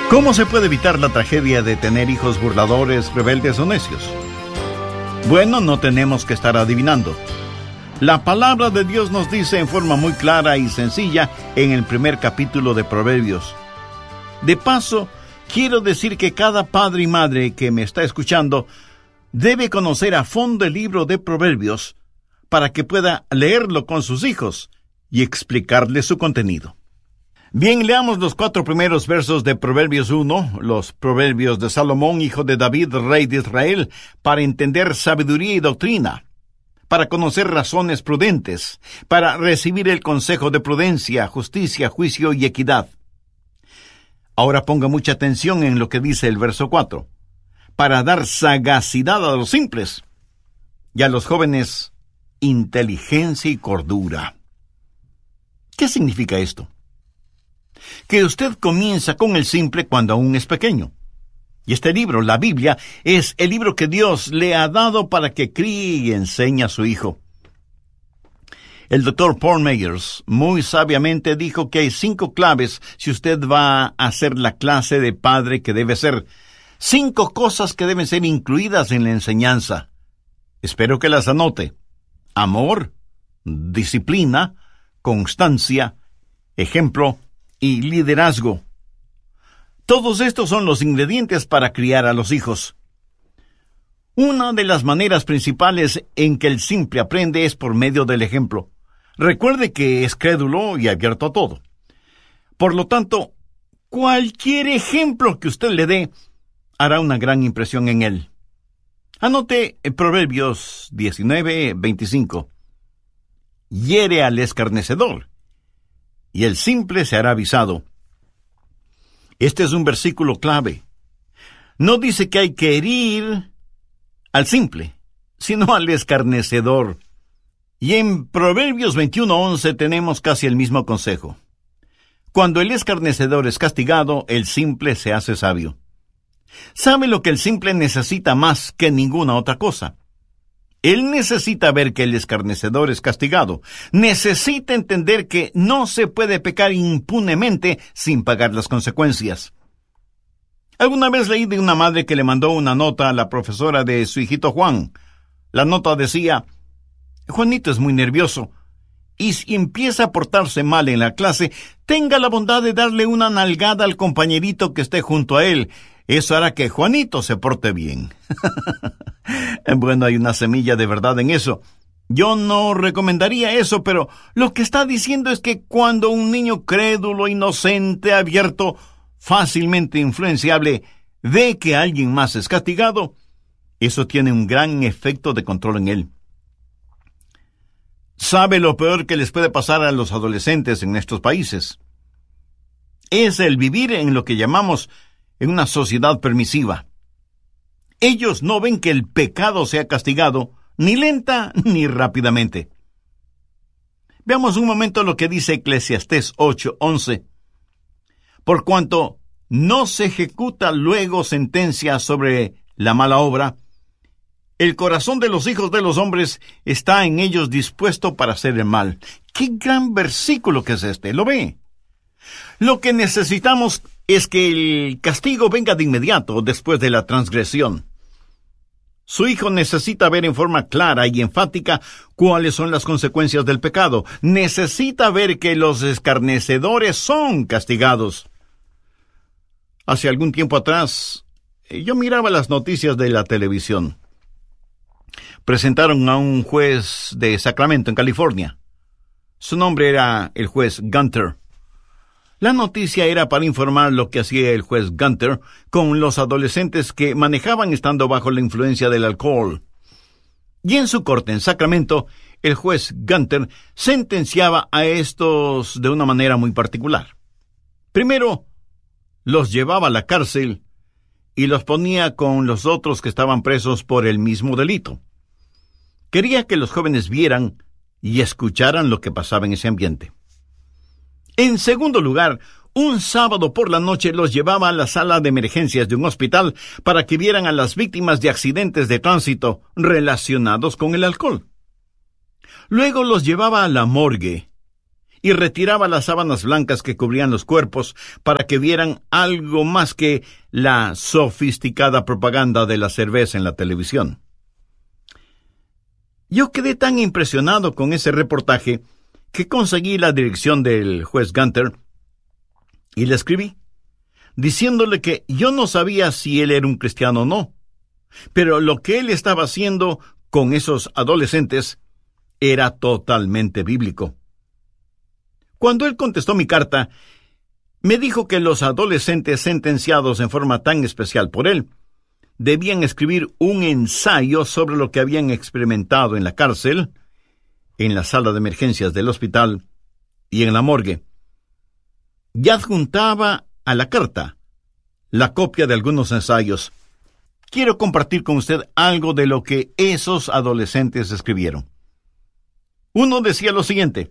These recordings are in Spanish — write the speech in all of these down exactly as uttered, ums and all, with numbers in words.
¿Cómo se puede evitar la tragedia de tener hijos burladores, rebeldes o necios? Bueno, no tenemos que estar adivinando. La palabra de Dios nos dice en forma muy clara y sencilla en el primer capítulo de Proverbios. De paso, quiero decir que cada padre y madre que me está escuchando debe conocer a fondo el libro de Proverbios para que pueda leerlo con sus hijos y explicarles su contenido. Bien, leamos los cuatro primeros versos de Proverbios uno, los Proverbios de Salomón, hijo de David, rey de Israel, para entender sabiduría y doctrina, para conocer razones prudentes, para recibir el consejo de prudencia, justicia, juicio y equidad. Ahora ponga mucha atención en lo que dice el verso cuatro. Para dar sagacidad a los simples y a los jóvenes inteligencia y cordura. ¿Qué significa esto? Que usted comienza con el simple cuando aún es pequeño. Y este libro, la Biblia, es el libro que Dios le ha dado para que críe y enseñe a su hijo. El doctor Paul Meyers muy sabiamente dijo que hay cinco claves si usted va a hacer la clase de padre que debe ser. Cinco cosas que deben ser incluidas en la enseñanza. Espero que las anote. Amor, disciplina, constancia, ejemplo y liderazgo. Todos estos son los ingredientes para criar a los hijos. Una de las maneras principales en que el simple aprende es por medio del ejemplo. Recuerde que es crédulo y abierto a todo. Por lo tanto, cualquier ejemplo que usted le dé hará una gran impresión en él. Anote en Proverbios diecinueve veinticinco. Hiere al escarnecedor, y el simple se hará avisado. Este es un versículo clave. No dice que hay que herir al simple, sino al escarnecedor. Y en Proverbios veintiuno once tenemos casi el mismo consejo. Cuando el escarnecedor es castigado, el simple se hace sabio. ¿Sabe lo que el simple necesita más que ninguna otra cosa? Él necesita ver que el escarnecedor es castigado. Necesita entender que no se puede pecar impunemente sin pagar las consecuencias. Alguna vez leí de una madre que le mandó una nota a la profesora de su hijito Juan. La nota decía: Juanito es muy nervioso, y si empieza a portarse mal en la clase, tenga la bondad de darle una nalgada al compañerito que esté junto a él. Eso hará que Juanito se porte bien. Bueno, hay una semilla de verdad en eso. Yo no recomendaría eso, pero lo que está diciendo es que cuando un niño crédulo, inocente, abierto, fácilmente influenciable, ve que alguien más es castigado, eso tiene un gran efecto de control en él. ¿Sabe lo peor que les puede pasar a los adolescentes en estos países? Es el vivir en lo que llamamos en una sociedad permisiva. Ellos no ven que el pecado sea castigado, ni lenta ni rápidamente. Veamos un momento lo que dice Eclesiastés ocho once. Por cuanto no se ejecuta luego sentencia sobre la mala obra, el corazón de los hijos de los hombres está en ellos dispuesto para hacer el mal. ¡Qué gran versículo que es este! ¿Lo ve? Lo que necesitamos es que el castigo venga de inmediato después de la transgresión. Su hijo necesita ver en forma clara y enfática cuáles son las consecuencias del pecado. Necesita ver que los escarnecedores son castigados. Hace algún tiempo atrás, yo miraba las noticias de la televisión. Presentaron a un juez de Sacramento, en California. Su nombre era el juez Gunter. La noticia era para informar lo que hacía el juez Gunter con los adolescentes que manejaban estando bajo la influencia del alcohol. Y en su corte en Sacramento, el juez Gunter sentenciaba a estos de una manera muy particular. Primero, los llevaba a la cárcel y los ponía con los otros que estaban presos por el mismo delito. Quería que los jóvenes vieran y escucharan lo que pasaba en ese ambiente. En segundo lugar, un sábado por la noche los llevaba a la sala de emergencias de un hospital para que vieran a las víctimas de accidentes de tránsito relacionados con el alcohol. Luego los llevaba a la morgue y retiraba las sábanas blancas que cubrían los cuerpos para que vieran algo más que la sofisticada propaganda de la cerveza en la televisión. Yo quedé tan impresionado con ese reportaje que conseguí la dirección del juez Gunter y le escribí, diciéndole que yo no sabía si él era un cristiano o no, pero lo que él estaba haciendo con esos adolescentes era totalmente bíblico. Cuando él contestó mi carta, me dijo que los adolescentes sentenciados en forma tan especial por él debían escribir un ensayo sobre lo que habían experimentado en la cárcel, en la sala de emergencias del hospital y en la morgue. Y adjuntaba a la carta la copia de algunos ensayos. Quiero compartir con usted algo de lo que esos adolescentes escribieron. Uno decía lo siguiente: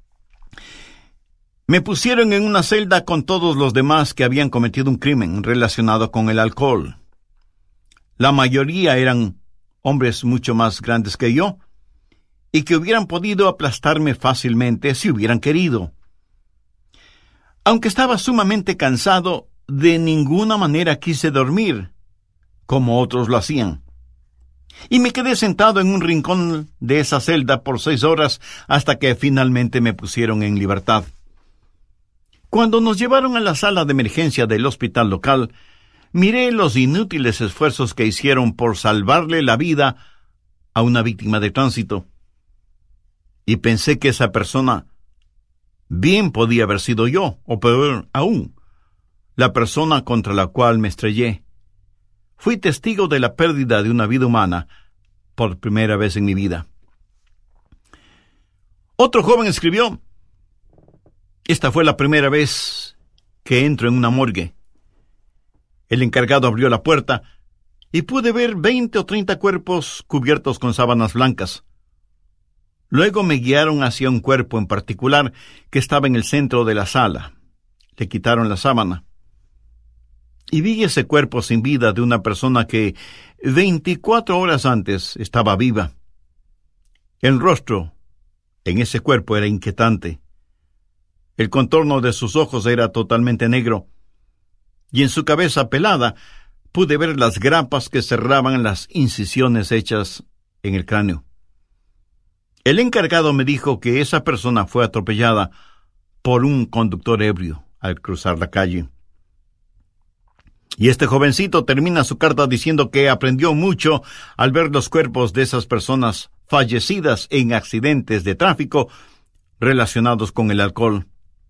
me pusieron en una celda con todos los demás que habían cometido un crimen relacionado con el alcohol. La mayoría eran hombres mucho más grandes que yo y que hubieran podido aplastarme fácilmente si hubieran querido. Aunque estaba sumamente cansado, de ninguna manera quise dormir, como otros lo hacían. Y me quedé sentado en un rincón de esa celda por seis horas hasta que finalmente me pusieron en libertad. Cuando nos llevaron a la sala de emergencia del hospital local, miré los inútiles esfuerzos que hicieron por salvarle la vida a una víctima de tránsito. Y pensé que esa persona bien podía haber sido yo, o peor aún, la persona contra la cual me estrellé. Fui testigo de la pérdida de una vida humana por primera vez en mi vida. Otro joven escribió: esta fue la primera vez que entro en una morgue. El encargado abrió la puerta y pude ver veinte o treinta cuerpos cubiertos con sábanas blancas. Luego me guiaron hacia un cuerpo en particular que estaba en el centro de la sala. Le quitaron la sábana. Y vi ese cuerpo sin vida de una persona que veinticuatro horas antes estaba viva. El rostro en ese cuerpo era inquietante. El contorno de sus ojos era totalmente negro, y en su cabeza pelada pude ver las grapas que cerraban las incisiones hechas en el cráneo. El encargado me dijo que esa persona fue atropellada por un conductor ebrio al cruzar la calle. Y este jovencito termina su carta diciendo que aprendió mucho al ver los cuerpos de esas personas fallecidas en accidentes de tráfico relacionados con el alcohol.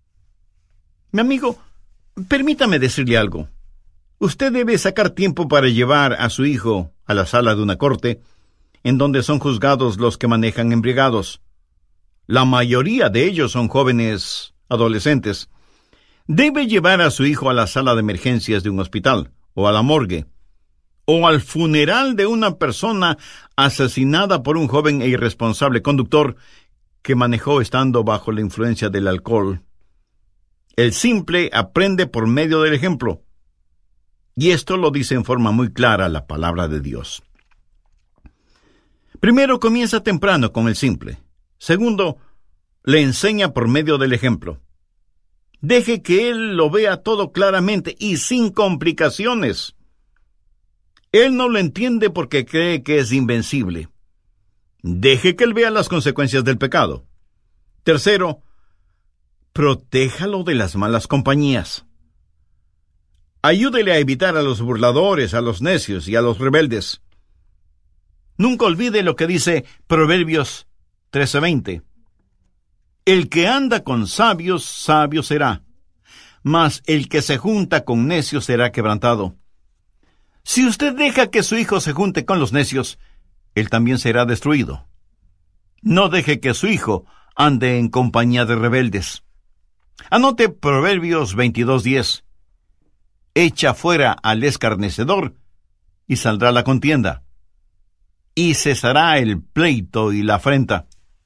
Mi amigo, permítame decirle algo. Usted debe sacar tiempo para llevar a su hijo a la sala de una corte, en donde son juzgados los que manejan embriagados. La mayoría de ellos son jóvenes adolescentes. Debe llevar a su hijo a la sala de emergencias de un hospital, o a la morgue, o al funeral de una persona asesinada por un joven e irresponsable conductor que manejó estando bajo la influencia del alcohol. El simple aprende por medio del ejemplo. Y esto lo dice en forma muy clara la palabra de Dios. Primero, comienza temprano con el simple. Segundo, le enseña por medio del ejemplo. Deje que él lo vea todo claramente y sin complicaciones. Él no lo entiende porque cree que es invencible. Deje que él vea las consecuencias del pecado. Tercero, protéjalo de las malas compañías. Ayúdele a evitar a los burladores, a los necios y a los rebeldes. Nunca olvide lo que dice Proverbios trece veinte. El que anda con sabios, sabio será, mas el que se junta con necios será quebrantado. Si usted deja que su hijo se junte con los necios, él también será destruido. No deje que su hijo ande en compañía de rebeldes. Anote Proverbios veintidós diez. Echa fuera al escarnecedor y saldrá la contienda, y cesará el pleito y la afrenta.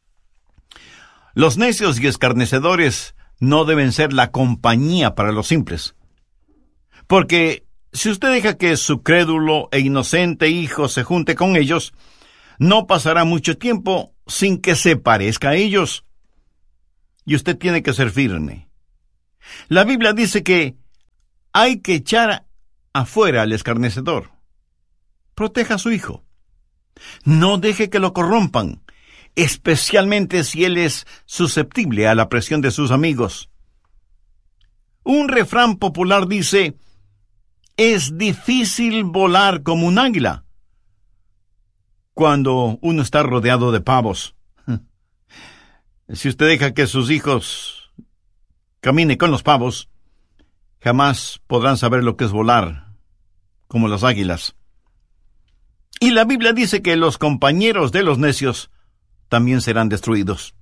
Los necios y escarnecedores no deben ser la compañía para los simples, porque si usted deja que su crédulo e inocente hijo se junte con ellos, no pasará mucho tiempo sin que se parezca a ellos. y usted tiene que ser firme. La Biblia dice que hay que echar afuera al escarnecedor. Proteja a su hijo. No deje que lo corrompan, especialmente si él es susceptible a la presión de sus amigos. Un refrán popular dice: es difícil volar como un águila cuando uno está rodeado de pavos. Si usted deja que sus hijos caminen con los pavos, jamás podrán saber lo que es volar como las águilas. Y la Biblia dice que los compañeros de los necios también serán destruidos.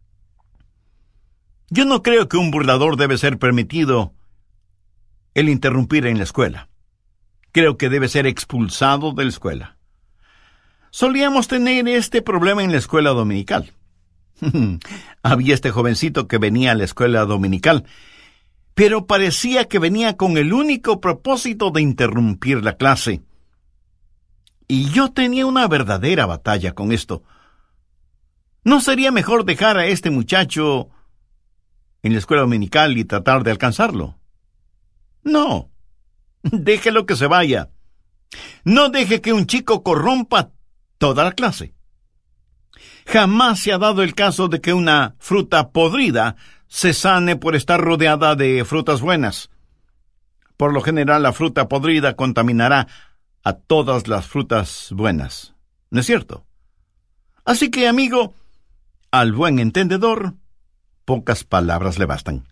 Yo no creo que un burlador debe ser permitido el interrumpir en la escuela. Creo que debe ser expulsado de la escuela. Solíamos tener este problema en la escuela dominical. Había este jovencito que venía a la escuela dominical, pero parecía que venía con el único propósito de interrumpir la clase. Y yo tenía una verdadera batalla con esto. ¿No sería mejor dejar a este muchacho en la escuela dominical y tratar de alcanzarlo? No. Déjelo que se vaya. No deje que un chico corrompa toda la clase. Jamás se ha dado el caso de que una fruta podrida se sane por estar rodeada de frutas buenas. Por lo general, la fruta podrida contaminará a todas las frutas buenas. ¿No es cierto? Así que, amigo, al buen entendedor, pocas palabras le bastan.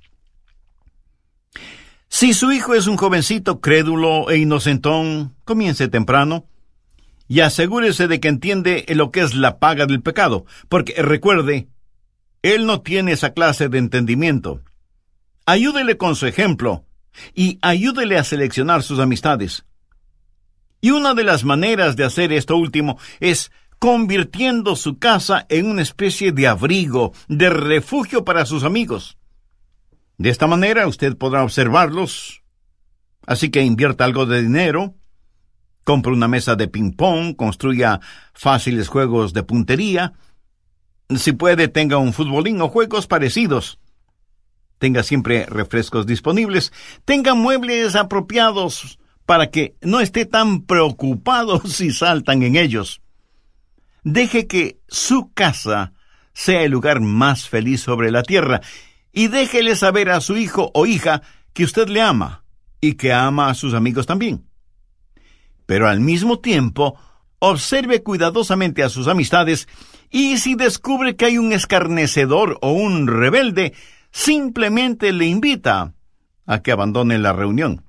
Si su hijo es un jovencito crédulo e inocentón, comience temprano y asegúrese de que entiende lo que es la paga del pecado, porque recuerde, él no tiene esa clase de entendimiento. Ayúdele con su ejemplo y ayúdele a seleccionar sus amistades. Y una de las maneras de hacer esto último es convirtiendo su casa en una especie de abrigo, de refugio para sus amigos. De esta manera usted podrá observarlos, así que invierta algo de dinero, compre una mesa de ping-pong, construya fáciles juegos de puntería. Si puede, tenga un futbolín o juegos parecidos. Tenga siempre refrescos disponibles, tenga muebles apropiados para que no esté tan preocupado si saltan en ellos. Deje que su casa sea el lugar más feliz sobre la tierra y déjele saber a su hijo o hija que usted le ama y que ama a sus amigos también. Pero al mismo tiempo, observe cuidadosamente a sus amistades y si descubre que hay un escarnecedor o un rebelde, simplemente le invita a que abandone la reunión.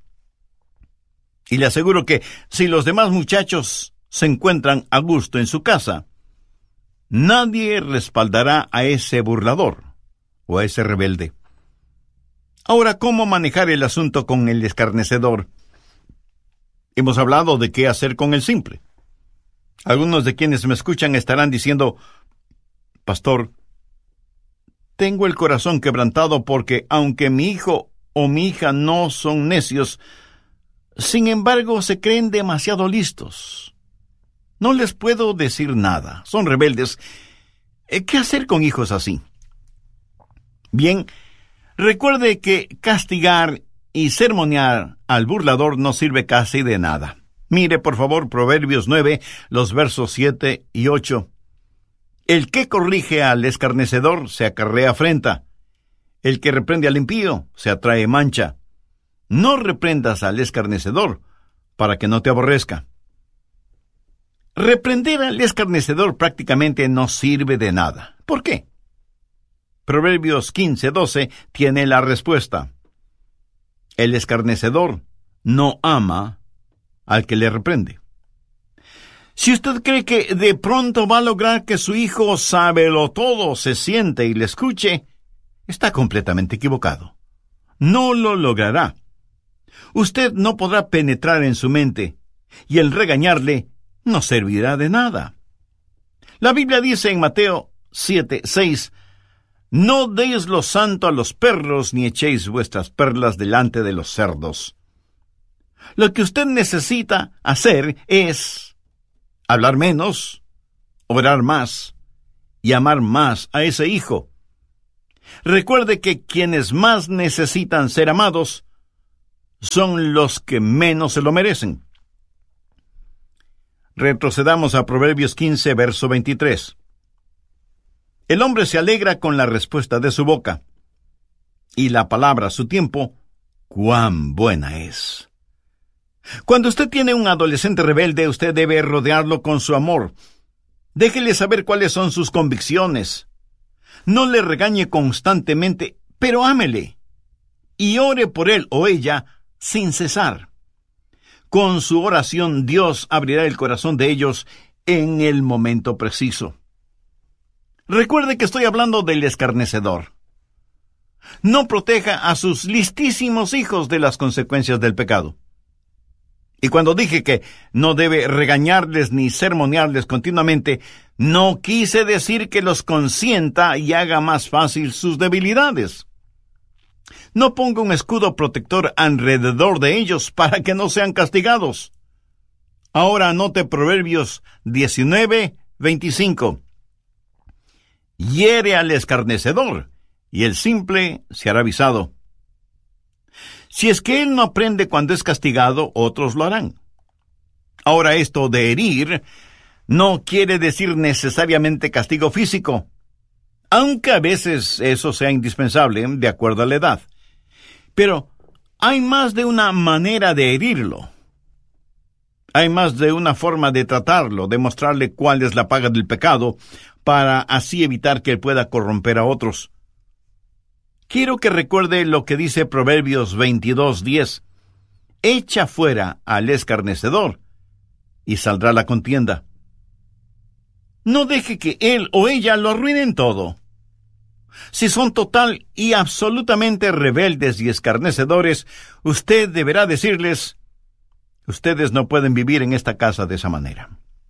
Y le aseguro que si los demás muchachos se encuentran a gusto en su casa, nadie respaldará a ese burlador o a ese rebelde. Ahora, ¿cómo manejar el asunto con el escarnecedor? Hemos hablado de qué hacer con el simple. Algunos de quienes me escuchan estarán diciendo: Pastor, tengo el corazón quebrantado porque aunque mi hijo o mi hija no son necios, sin embargo se creen demasiado listos. No les puedo decir nada, son rebeldes. ¿Qué hacer con hijos así? Bien, recuerde que castigar y sermonear al burlador no sirve casi de nada. Mire, por favor, Proverbios nueve, los versos siete y ocho. El que corrige al escarnecedor se acarrea afrenta. El que reprende al impío se atrae mancha. No reprendas al escarnecedor para que no te aborrezca. Reprender al escarnecedor prácticamente no sirve de nada. ¿Por qué? Proverbios quince, doce tiene la respuesta. El escarnecedor no ama al que le reprende. Si usted cree que de pronto va a lograr que su hijo sábelo todo, se siente y le escuche, está completamente equivocado. No lo logrará. Usted no podrá penetrar en su mente, y el regañarle no servirá de nada. La Biblia dice en Mateo siete, seis, no deis lo santo a los perros, ni echéis vuestras perlas delante de los cerdos. Lo que usted necesita hacer es hablar menos, orar más y amar más a ese hijo. Recuerde que quienes más necesitan ser amados son los que menos se lo merecen. Retrocedamos a Proverbios quince, verso veintitrés. El hombre se alegra con la respuesta de su boca, y la palabra a su tiempo, cuán buena es. Cuando usted tiene un adolescente rebelde, usted debe rodearlo con su amor. Déjele saber cuáles son sus convicciones. No le regañe constantemente, pero ámele. Y ore por él o ella sin cesar. Con su oración, Dios abrirá el corazón de ellos en el momento preciso. Recuerde que estoy hablando del escarnecedor. No proteja a sus listísimos hijos de las consecuencias del pecado. Y cuando dije que no debe regañarles ni sermonearles continuamente, no quise decir que los consienta y haga más fácil sus debilidades. No ponga un escudo protector alrededor de ellos para que no sean castigados. Ahora anote Proverbios diecinueve, veinticinco. Hiere al escarnecedor, y el simple se hará avisado. Si es que él no aprende cuando es castigado, otros lo harán. Ahora, esto de herir no quiere decir necesariamente castigo físico, aunque a veces eso sea indispensable de acuerdo a la edad. Pero hay más de una manera de herirlo. Hay más de una forma de tratarlo, de mostrarle cuál es la paga del pecado, para así evitar que él pueda corromper a otros. Quiero que recuerde lo que dice Proverbios veintidós, diez. Echa fuera al escarnecedor, y saldrá la contienda. No deje que él o ella lo arruinen todo. Si son total y absolutamente rebeldes y escarnecedores, usted deberá decirles, ustedes no pueden vivir en esta casa de esa manera.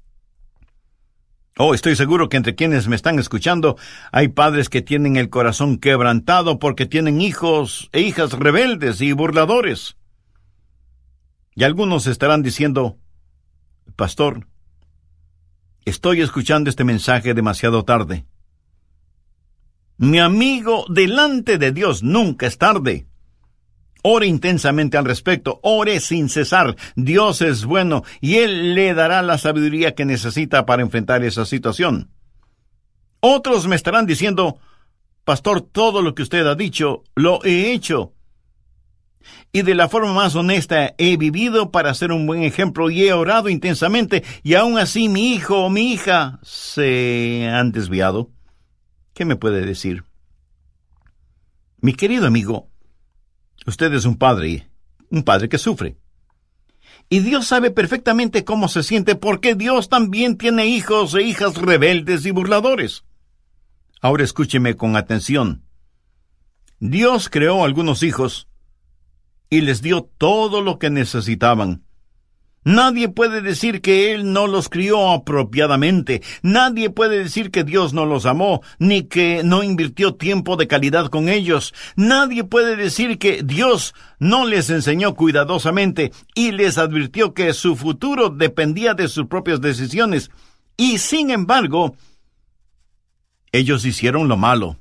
Oh, estoy seguro que entre quienes me están escuchando hay padres que tienen el corazón quebrantado porque tienen hijos e hijas rebeldes y burladores. Y algunos estarán diciendo, pastor, estoy escuchando este mensaje demasiado tarde. Mi amigo, delante de Dios nunca es tarde. Ore intensamente al respecto, ore sin cesar. Dios es bueno y Él le dará la sabiduría que necesita para enfrentar esa situación. Otros me estarán diciendo, pastor, todo lo que usted ha dicho, lo he hecho. Y de la forma más honesta he vivido para ser un buen ejemplo y he orado intensamente y aún así mi hijo o mi hija se han desviado. ¿Qué me puede decir? Mi querido amigo, usted es un padre, un padre que sufre. Y Dios sabe perfectamente cómo se siente porque Dios también tiene hijos e hijas rebeldes y burladores. Ahora escúcheme con atención. Dios creó algunos hijos y les dio todo lo que necesitaban. Nadie puede decir que Él no los crió apropiadamente. Nadie puede decir que Dios no los amó, ni que no invirtió tiempo de calidad con ellos. Nadie puede decir que Dios no les enseñó cuidadosamente y les advirtió que su futuro dependía de sus propias decisiones. Y sin embargo, ellos hicieron lo malo.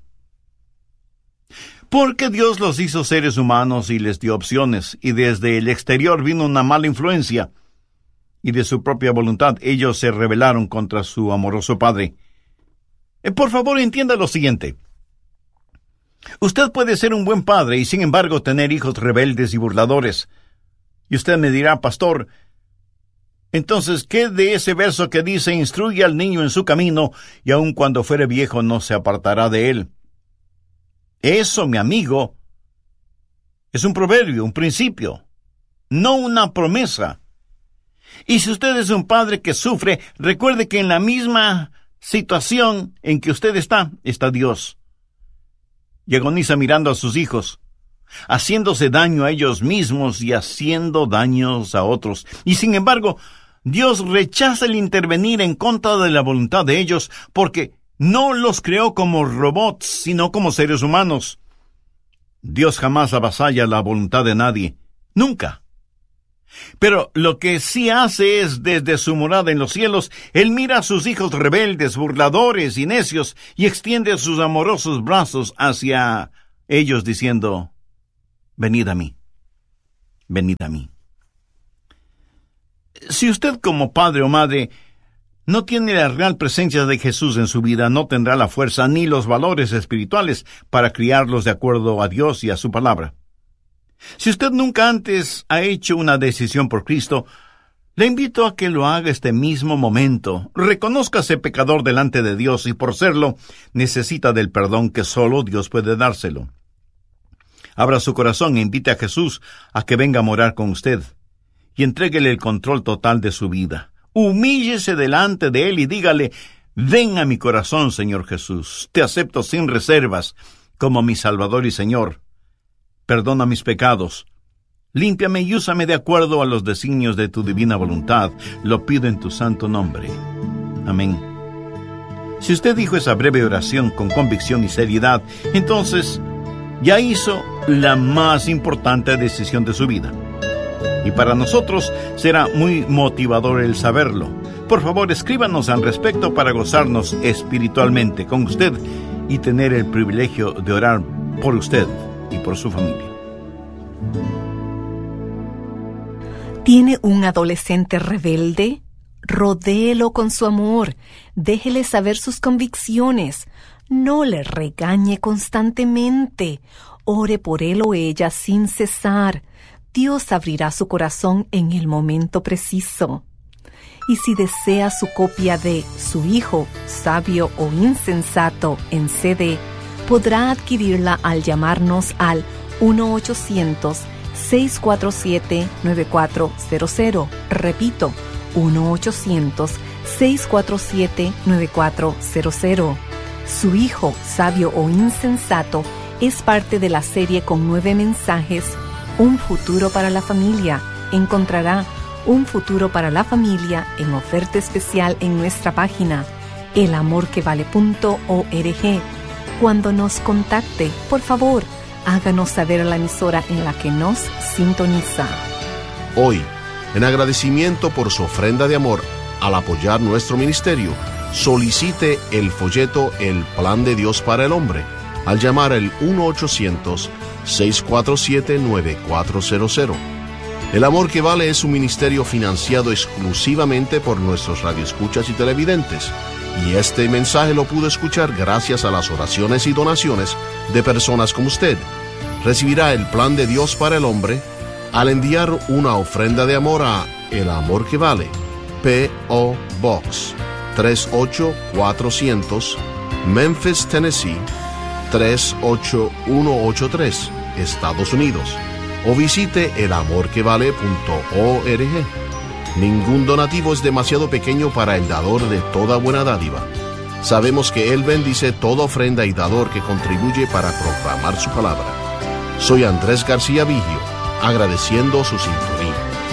Porque Dios los hizo seres humanos y les dio opciones, y desde el exterior vino una mala influencia. Y de su propia voluntad ellos se rebelaron contra su amoroso Padre. Eh, por favor, entienda lo siguiente. Usted puede ser un buen padre y sin embargo tener hijos rebeldes y burladores. Y usted me dirá, pastor, entonces, ¿qué de ese verso que dice, instruye al niño en su camino, y aun cuando fuere viejo no se apartará de él? Eso, mi amigo, es un proverbio, un principio, no una promesa. Y si usted es un padre que sufre, recuerde que en la misma situación en que usted está, está Dios. Y agoniza mirando a sus hijos, haciéndose daño a ellos mismos y haciendo daños a otros. Y sin embargo, Dios rechaza el intervenir en contra de la voluntad de ellos, porque no los creó como robots, sino como seres humanos. Dios jamás avasalla la voluntad de nadie. Nunca. Pero lo que sí hace es, desde su morada en los cielos, Él mira a sus hijos rebeldes, burladores y necios, y extiende sus amorosos brazos hacia ellos, diciendo: venid a mí, venid a mí. Si usted, como padre o madre, no tiene la real presencia de Jesús en su vida, no tendrá la fuerza ni los valores espirituales para criarlos de acuerdo a Dios y a su palabra. Si usted nunca antes ha hecho una decisión por Cristo, le invito a que lo haga este mismo momento. Reconózcase pecador delante de Dios y, por serlo, necesita del perdón que solo Dios puede dárselo. Abra su corazón e invite a Jesús a que venga a morar con usted y entréguele el control total de su vida. Humíllese delante de Él y dígale: ven a mi corazón, Señor Jesús. Te acepto sin reservas como mi Salvador y Señor. Perdona mis pecados. Límpiame y úsame de acuerdo a los designios de tu divina voluntad. Lo pido en tu santo nombre. Amén. Si usted dijo esa breve oración con convicción y seriedad, entonces ya hizo la más importante decisión de su vida. Y para nosotros será muy motivador el saberlo. Por favor, escríbanos al respecto para gozarnos espiritualmente con usted y tener el privilegio de orar por usted y por su familia. ¿Tiene un adolescente rebelde? Rodéelo con su amor. Déjele saber sus convicciones. No le regañe constantemente. Ore por él o ella sin cesar. Dios abrirá su corazón en el momento preciso. Y si desea su copia de Su Hijo, Sabio o Insensato en C D, podrá adquirirla al llamarnos al uno ochocientos, seis cuatro siete, nueve cuatro cero cero. Repito, uno ochocientos, seis cuatro siete, nueve cuatro cero cero. Su Hijo, Sabio o Insensato es parte de la serie con nueve mensajes Un futuro para la familia. Encontrará Un futuro para la familia en oferta especial en nuestra página el amor que vale punto org. Cuando nos contacte, por favor, háganos saber a la emisora en la que nos sintoniza. Hoy, en agradecimiento por su ofrenda de amor al apoyar nuestro ministerio, solicite el folleto El Plan de Dios para el Hombre al llamar al uno ochocientos, seis cuatro siete, nueve cuatro cero cero. El Amor que Vale es un ministerio financiado exclusivamente por nuestros radioescuchas y televidentes, y este mensaje lo pudo escuchar gracias a las oraciones y donaciones de personas como usted. Recibirá el Plan de Dios para el Hombre al enviar una ofrenda de amor a El Amor que Vale, P O Box tres ocho cuatrocientos, Memphis, Tennessee tres ocho uno ocho tres, Estados Unidos, o visite el amor que vale punto org. Ningún donativo es demasiado pequeño para el dador de toda buena dádiva. Sabemos que Él bendice toda ofrenda y dador que contribuye para proclamar su palabra. Soy Andrés García Vigio, agradeciendo su sintonía.